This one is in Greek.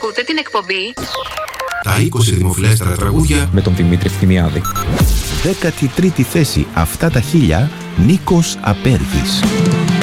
Ακούτε την εκπομπή Τα 20 δημοφιλέστερα τραγούδια με τον Δημήτρη Ευθυμιάδη. 13η θέση αυτά τα 1000, Νίκος Απέργης.